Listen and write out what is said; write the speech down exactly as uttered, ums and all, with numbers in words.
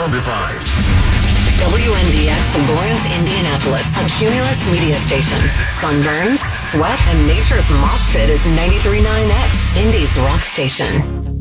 Soundified. W N D X Lawrence, Indianapolis, a Cumulus media station. Sunburns, sweat, and nature's mosh pit is ninety-three point nine X, Indy's rock station.